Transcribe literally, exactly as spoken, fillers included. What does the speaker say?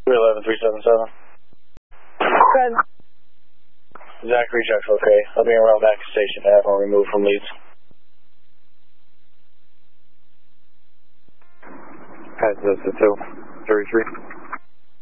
three eleven, three seven seven. Good. Zachary, check's okay. I'll be en route back to station to have one removed from leads. Pass this to two, thirty-three.